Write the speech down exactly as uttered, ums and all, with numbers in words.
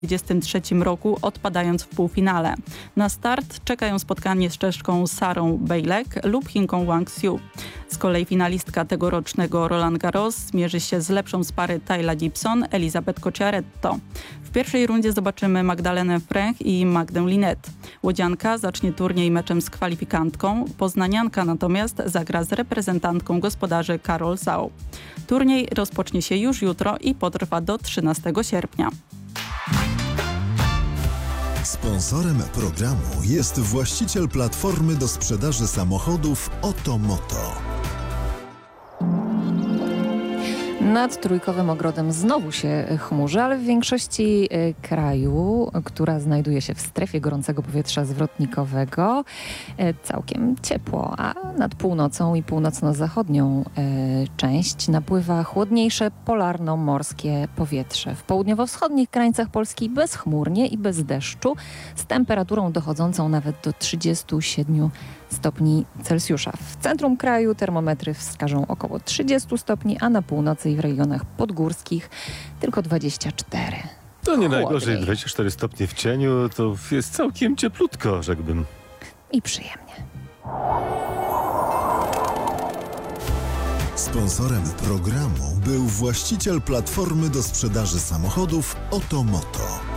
dwudziestym trzecim roku, odpadając w półfinale. Na start czekają spotkanie z Czeszką Sarą Bejlek lub Chinką Wang Xiu. Z kolei finalistka tegorocznego Roland Garros zmierzy się z lepszą z pary Tayla Gibson, Elizabeth Cocciaretto. W pierwszej rundzie zobaczymy Magdalenę Fręch i Magdę Linette. Łodzianka zacznie turniej meczem z kwalifikantką, poznanianka natomiast zagra z reprezentantką gospodarzy Karol Sau. Turniej rozpocznie się już jutro i potrwa do trzynastego sierpnia. Sponsorem programu jest właściciel platformy do sprzedaży samochodów Otomoto. Nad Trójkowym Ogrodem znowu się chmurzy, ale w większości kraju, która znajduje się w strefie gorącego powietrza zwrotnikowego, całkiem ciepło, a nad północą i północno-zachodnią część napływa chłodniejsze polarno-morskie powietrze. W południowo-wschodnich krańcach Polski bezchmurnie i bez deszczu, z temperaturą dochodzącą nawet do trzydziestu siedmiu stopni Celsjusza. W centrum kraju termometry wskażą około trzydziestu stopni, a na północy i w regionach podgórskich tylko dwadzieścia cztery. To nie Chłodniej. najgorzej, dwadzieścia cztery stopnie w cieniu, to jest całkiem cieplutko, rzekłbym. I przyjemnie. Sponsorem programu był właściciel platformy do sprzedaży samochodów Otomoto.